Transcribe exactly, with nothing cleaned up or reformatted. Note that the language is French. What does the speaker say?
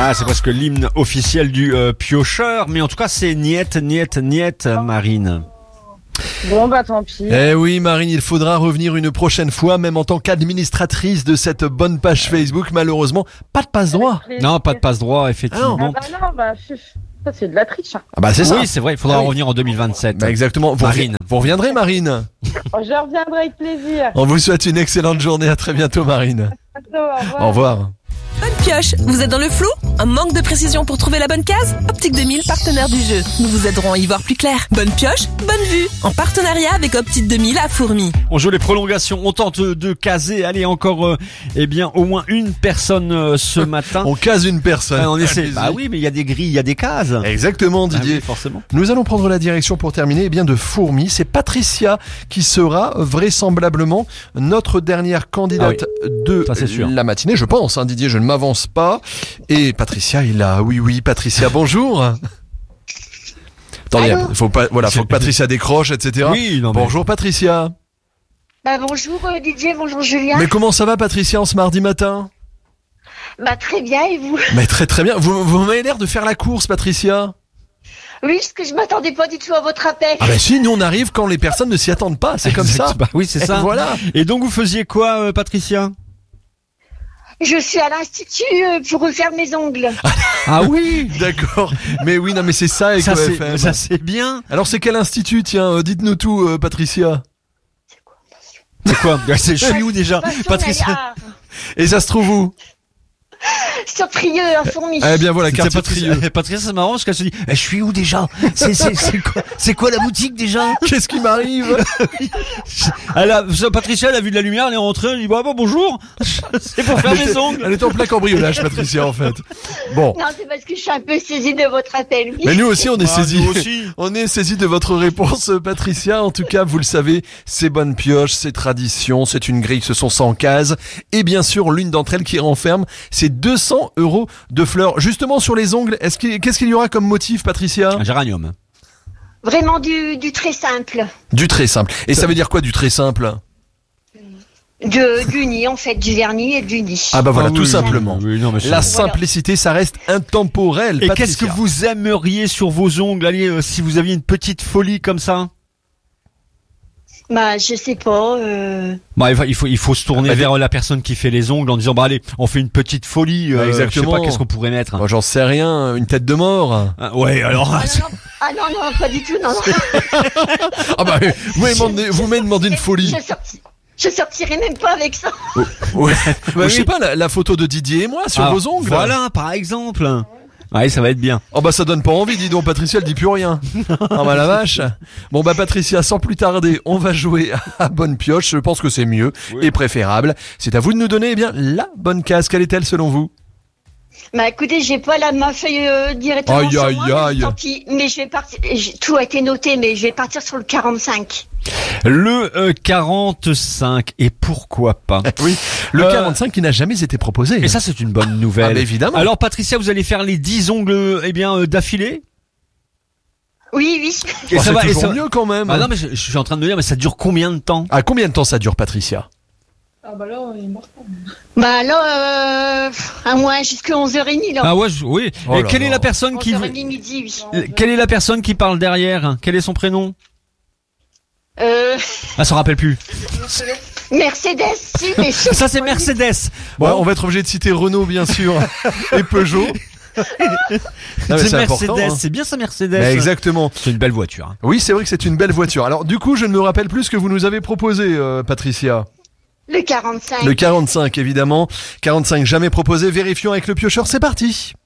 Ah, c'est presque l'hymne officiel du euh, piocheur, mais en tout cas c'est niet, niet, niet, Marine. Bon bah tant pis. Eh oui Marine, il faudra revenir une prochaine fois, même en tant qu'administratrice de cette bonne page Facebook. Malheureusement, pas de passe-droit. Non, pas de passe-droit, effectivement. Ah bah non, bah ça c'est de la triche. Ah bah c'est ça. Oui, c'est vrai, il faudra Ah oui. revenir en deux mille vingt-sept. Bah exactement. Vous, Marine. revi- vous reviendrez Marine. Oh, je reviendrai avec plaisir. On vous souhaite une excellente journée. À très bientôt Marine. À bientôt, au revoir. Au revoir. Bonne pioche, vous êtes dans le flou? Un manque de précision pour trouver la bonne case? Optique deux mille, partenaire du jeu. Nous vous aiderons à y voir plus clair. Bonne pioche, bonne vue. En partenariat avec Optique deux mille à Fourmi. On joue les prolongations, on tente de caser, allez encore, euh, eh bien, au moins une personne euh, ce matin. On case une personne. Ah, on essaie. Allez-y. Bah oui, mais il y a des grilles, il y a des cases. Exactement Ah Didier. oui, forcément. Nous allons prendre la direction pour terminer eh bien de Fourmi. C'est Patricia qui sera vraisemblablement notre dernière candidate de Ça, c'est sûr. la matinée. Je pense, hein, Didier, je ne m'avance pas. Et Patricia est là. Oui, oui, Patricia, bonjour. Attendez, Allô faut pas, voilà, faut que Patricia décroche, et cetera. Oui, non, mais- Bonjour Patricia. Bah bonjour euh, Didier, bonjour Julien. Mais comment ça va Patricia en ce mardi matin? Bah très bien et vous? Mais très très bien. Vous, vous m'avez l'air de faire la course Patricia. Oui, parce que je m'attendais pas du tout à votre appel. Ah bah si, nous on arrive quand les personnes ne s'y attendent pas. C'est comme ça. Exact. Bah oui, c'est Et ça. voilà. Et donc vous faisiez quoi, euh, Patricia? Je suis à l'institut euh, pour refaire mes ongles. Ah oui. D'accord. Mais oui, non mais c'est ça Ça Eco c'est, F M. ça c'est bien. Alors c'est quel institut? Tiens, euh, dites-nous tout euh, Patricia. C'est quoi? C'est je suis où déjà, Passion, Patricia? ah, Et ça se trouve où? sur Prieux, à Fourmi. Eh bien voilà, C'est quartier Patricia. Trieux. Patricia, c'est marrant parce qu'elle se dit, eh, je suis où déjà? C'est, c'est, c'est quoi, c'est quoi la boutique déjà? Qu'est-ce qui m'arrive? Elle a, Patricia, elle a vu de la lumière, elle est rentrée, elle dit, bah, bah bonjour. C'est pour faire Elle mes était, ongles. elle était en plein cambriolage Patricia en fait. Bon. Non, c'est parce que je suis un peu saisie de votre appel. Oui. Mais nous aussi on est Ah, saisis. nous aussi. On est saisis de votre réponse Patricia. En tout cas, vous le savez, c'est bonne pioche, c'est tradition, c'est une grille, ce sont cent cases. Et bien sûr, l'une d'entre elles qui renferme ces deux cents euros de fleurs. Justement sur les ongles, est-ce qu'il, qu'est-ce qu'il y aura comme motif Patricia? Un géranium. Vraiment du, du très simple. Du très simple. Et ça veut dire quoi du très simple? De, du nid, en fait, du vernis et du nid. Ah bah voilà, Ah tout oui, simplement. oui, non, mais c'est- La Voilà. simplicité, ça reste intemporel. Et Patricia. qu'est-ce que vous aimeriez sur vos ongles? Allez, euh, si vous aviez une petite folie comme ça. Bah, je sais pas. Euh... Bah, il faut, il faut, il faut se tourner Bah, vers la personne qui fait les ongles en disant, bah allez, on fait une petite folie. Bah, euh, exactement. Je sais pas, qu'est-ce qu'on pourrait mettre? Moi, j'en sais rien, une tête de mort. Ah, ouais, alors. Ah, non, non. ah non, non, pas du tout, non, non. Ah bah, vous m'avez demandé, vous m'avez demandé une folie. Je, sorti- je sortirai même pas avec ça. Ouais. Bah Je sais oui. pas, la, la photo de Didier et moi sur Ah, vos ongles. Voilà, par exemple. Ouais, ça va être bien. Oh bah ça donne pas envie, dis donc Patricia, elle dit plus rien. Ah bah la vache. Bon bah Patricia, sans plus tarder, on va jouer à bonne pioche, je pense que c'est mieux Oui. et préférable. C'est à vous de nous donner eh bien la bonne case, quelle est-elle selon vous? Bah écoutez, j'ai pas la ma feuille euh, directement Aïe, sur aïe, moi, aïe. mais tant pis. Mais je vais partir. j'ai- Tout a été noté, mais je vais partir sur le quarante-cinq. Le euh, quarante-cinq, et pourquoi pas? Oui, le Euh, quarante-cinq qui n'a jamais été proposé. Et ça, c'est une bonne nouvelle. Ah, bah, évidemment. Alors, Patricia, vous allez faire les dix ongles, eh bien, euh, d'affilée? Oui, oui. Et Oh, ça c'est va, et toujours ça va- mieux quand même. Ah non, mais je, je suis en train de me dire, mais ça dure combien de temps? À combien de temps ça dure Patricia? Ah bah là, il est mort. Bah là, euh, à moins jusqu'à onze heures trente là. Ah ouais, je- oui. Oh et là quelle là. est la personne qui, onze heures trente midi, oui. euh, quelle est la personne qui parle derrière? Quel est son prénom? Euh, Ah, ça rappelle plus. Mercedes, si, mais je- Ça, c'est Mercedes. Bon, Bon. on va être obligé de citer Renault bien sûr et Peugeot. Non, mais C'est c'est Mercedes. important, hein. C'est bien ça, Mercedes. Mais exactement. C'est une belle voiture. hein. Oui, c'est vrai que c'est une belle voiture. Alors du coup, je ne me rappelle plus ce que vous nous avez proposé, euh, Patricia. le quarante-cinq. Le quarante-cinq, évidemment. quarante-cinq jamais proposé. Vérifions avec le piocheur. C'est parti.